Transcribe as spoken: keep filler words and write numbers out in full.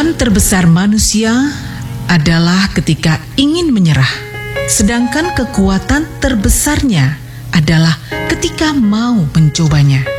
Kekalahan terbesar manusia adalah ketika ingin menyerah, sedangkan kekuatan terbesarnya adalah ketika mau mencobanya.